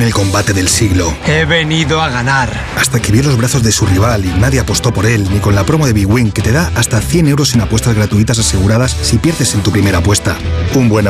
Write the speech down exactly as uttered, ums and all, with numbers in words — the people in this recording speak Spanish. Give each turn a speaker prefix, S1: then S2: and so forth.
S1: tiene el combate del siglo.
S2: He venido a ganar.
S1: Hasta que vio los brazos de su rival y nadie apostó por él, ni con la promo de Big Win, que te da hasta cien euros en apuestas gratuitas aseguradas si pierdes en tu primera apuesta. Un buen